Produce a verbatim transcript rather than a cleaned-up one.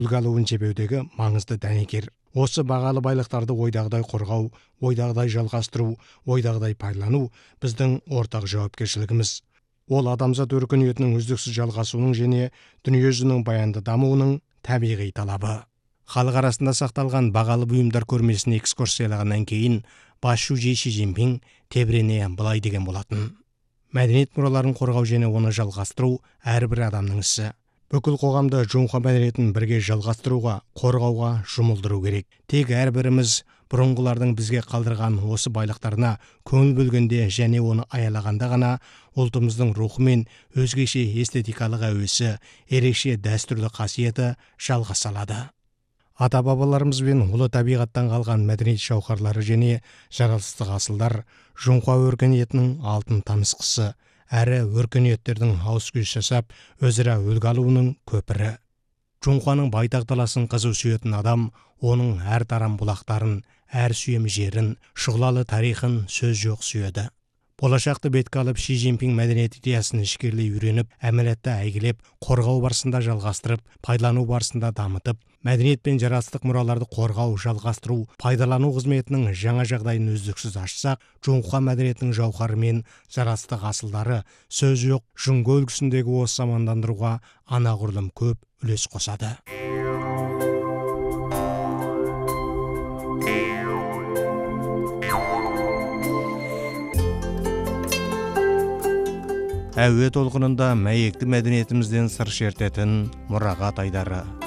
үлгі алуын жебеудегі маңызды дәнекер. Осы бағалы байлықтарды ойдағыдай қорғау, ойдағыдай жалғастыру, ойдағыдай пайдалану біздің ортақ жауапкершілігіміз. Ол адамзат өркениетінің үздіксіз жалғасуының және дүниежүзінің баянды дамуының табиғи талабы. Халық арасында сақталған бағалы бұйымдар көрмесіне экскурсиялағаннан кейін басшысы Ши Цзиньпин тебірене былай деген болатын: мәдениет мұраларын қорғау және оны жалғастыру әрбір адамның ісі. Бүкіл қоғамды жоңқа мәдениетін бірге жалғастыруға, қорғауға жұмылдыру керек. Тек әрбіріміз бұрынғылардың бізге қалдырған осы байлықтарына көңіл бөлгенде және оны аялағанда ғана ұлтымыздың рухы мен өзгеше эстетикалық әуесі, ерекше дәстүрлі қасиеті жалғаса алады. Ата-бабаларымыз бен ұлы табиғаттан қалған мәдениет жауһарлары және жаратылыстық асылдар жоңқа өркениетінің алтын тамыршысы, әрі өркениеттердің ауызкүйіс жасап, өзара үлгі алуының көпірі. Жоңқаның байтақ даласын қызу сүйетін адам, оның әр тарам бұлақтарын, әр сүйем жерін, шұғылалы тарихын сөз жоқ сүйеді. Болашақты бетке алып, Ши Цзиньпин мәдениет идеясын ішкерлей үйреніп, әмәлетті әйгілеп, қорғау барысында жалғастырып, пайдалану барысында дамытып, мәдениет пен жаратылыстық мұраларды қорғау, жалғастыру, пайдалану қызметінің жаңа жағдайын үздіксіз ашсақ, жоңқа мәдениетінің жауһары мен жаратылыстық асылдары сөз жоқ жұңго үлгісіндегі осы замандандыруға анағұрлым көп үлес қосады. Әуе толқынында мәйекті мәдениетімізден сыр шертетін мұрағат айдары.